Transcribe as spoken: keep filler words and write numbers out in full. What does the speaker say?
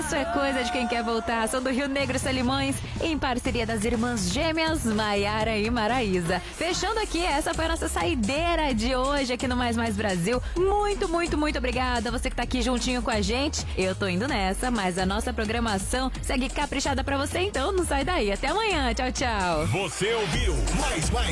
Isso é coisa de quem quer voltar. São do Rio Negro e Solimões, em parceria das irmãs gêmeas Maiara e Maraísa. Fechando aqui, essa foi a nossa saideira de hoje aqui no Mais Mais Brasil. Muito, muito, muito obrigada. Você que tá aqui juntinho com a gente. Eu tô indo nessa, mas a nossa programação segue caprichada pra você, então não sai daí. Até amanhã. Tchau, tchau. Você ouviu Mais Mais